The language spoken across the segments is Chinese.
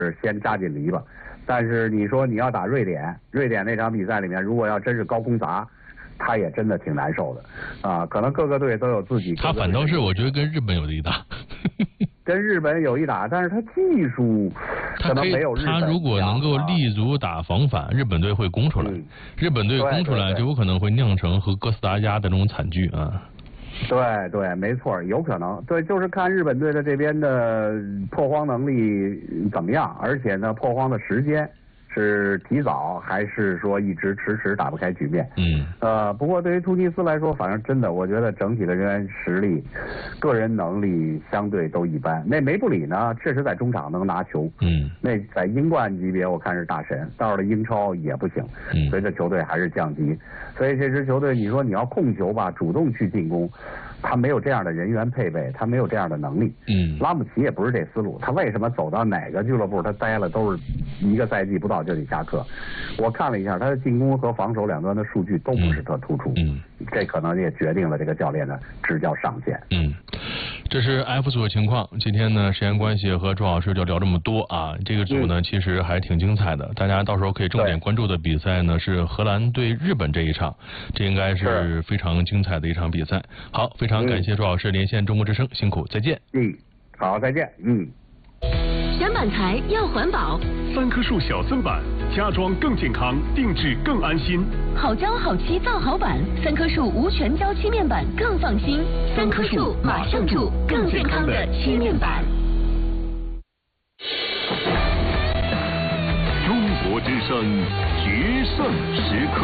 先扎进篱笆。但是你说你要打瑞典那场比赛里面，如果要真是高空砸，他也真的挺难受的啊。可能各个队都有自己。 他反倒是我觉得跟日本有的一打。 跟日本有一打，但是他技术可能没有日本。 他如果能够立足打防反，日本队会攻出来。日本队攻出来就有可能会酿成和哥斯达黎加的这种惨剧啊。 对，没错，有可能。对，就是看日本队的这边的破荒能力怎么样，而且呢，破荒的时间是提早还是说一直迟迟打不开局面。不过对于突尼斯来说，反正真的，我觉得整体的人员实力、个人能力相对都一般。那梅布里呢，确实在中场能拿球。那在英冠级别我看是大神，到了英超也不行。所以这球队还是降级。所以这支球队，你说你要控球吧，主动去进攻，他没有这样的人员配备，他没有这样的能力。拉姆齐也不是这思路，他为什么走到哪个俱乐部他待了都是一个赛季不到就得下课？我看了一下他的进攻和防守两端的数据都不是特突出。这可能也决定了这个教练的执教上限。 这是 F 组的情况。今天呢，时间关系和周老师就聊这么多啊。这个组呢，其实还挺精彩的。大家到时候可以重点关注的比赛呢是荷兰对日本这一场，这应该是非常精彩的一场比赛。好，非常感谢周老师连线中国之声，辛苦，再见。 好，再见。 选板材要环保 ，3棵树小森板，家装更健康，定制更安心。 好胶好漆造好板，3棵树无全胶漆面板更放心。3棵树马上住，更健康的漆面板。 中国之声决胜时刻。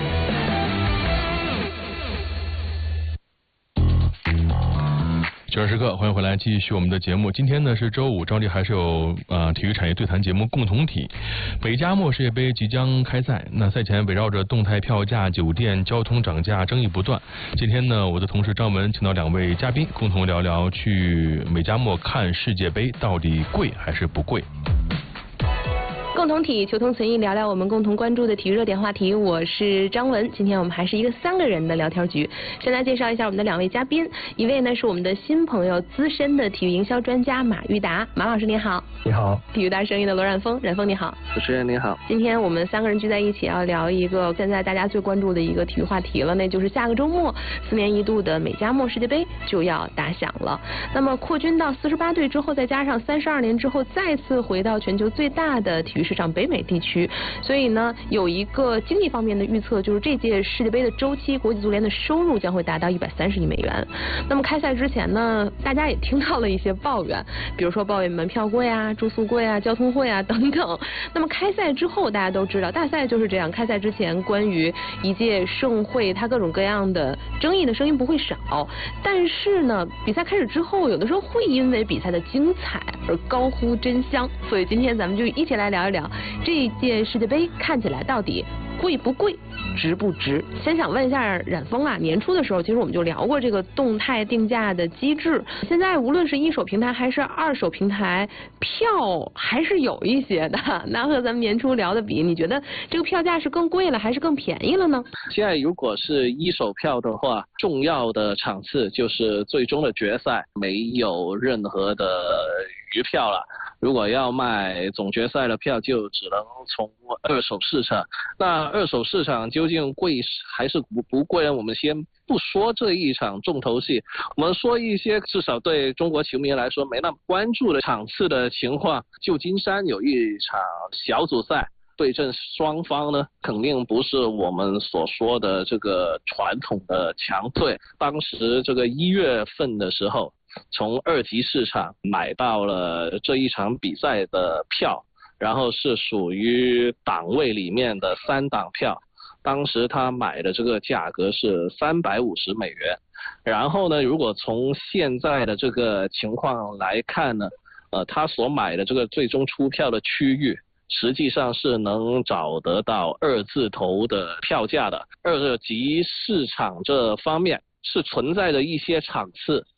决胜时刻，欢迎回来，继续我们的节目。今天呢是周五，照例还是有体育产业对谈节目共同体。美加墨世界杯即将开赛，那赛前围绕着动态票价、酒店、交通涨价争议不断。今天呢，我的同事张文请到2位嘉宾，共同聊聊去美加墨看世界杯到底贵还是不贵。 共同体求同存异，聊聊我们共同关注的体育热点话题。我是张文，今天我们还是一个3个人的聊天局。先来介绍一下我们的2位嘉宾，一位呢是我们的新朋友，资深的体育营销专家马玉达，马老师您好。 你好。 体育大生意的罗冉峰，冉峰你好。 主持人你好。 今天我们3个人聚在一起，要聊一个现在大家最关注的一个体育话题了，那就是下个周末4年一度的美加墨世界杯就要打响了。那么扩军到48队之后，再加上32年之后再次回到全球最大的体育市场北美地区，所以呢有一个经济方面的预测，就是这届世界杯的周期国际足联的收入将会达到130亿美元。那么开赛之前呢，大家也听到了一些抱怨，比如说抱怨门票贵啊、住宿贵啊、交通贵啊等等。那么开赛之后，大家都知道大赛就是这样，开赛之前关于一届盛会它各种各样的争议的声音不会少，但是呢比赛开始之后，有的时候会因为比赛的精彩而高呼真香。所以今天咱们就一起来聊一聊这一届世界杯看起来到底贵不贵，值不值。先想问一下冉峰啊，年初的时候其实我们就聊过这个动态定价的机制，现在无论是一手平台还是二手平台，票还是有一些的。那和咱们年初聊的比，你觉得这个票价是更贵了还是更便宜了呢？ 现在如果是一手票的话，重要的场次就是最终的决赛，没有任何的余票了。如果要卖总决赛的票，就只能从二手市场。那二手市场究竟贵还是不贵呢？我们先不说这一场重头戏，我们说一些至少对中国球迷来说没那么关注的场次的情况。旧金山有一场小组赛，对阵双方呢，肯定不是我们所说的这个传统的强队。当时这个1月份的时候，从2级市场买到了这一场比赛的票，然后是属于档位里面的3档票，当时他买的这个价格是350美元。然后呢，如果从现在的这个情况来看呢，他所买的这个最终出票的区域实际上是能找得到2字头的票价的。2级市场这方面是存在着一些场次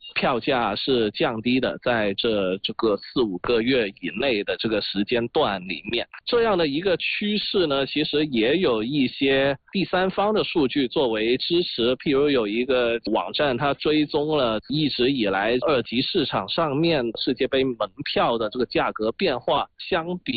票价是降低的，在这个4-5个月以内的这个时间段里面，这样的一个趋势呢，其实也有一些第三方的数据作为支持，譬如有一个网站，它追踪了一直以来2级市场上面世界杯门票的这个价格变化，相比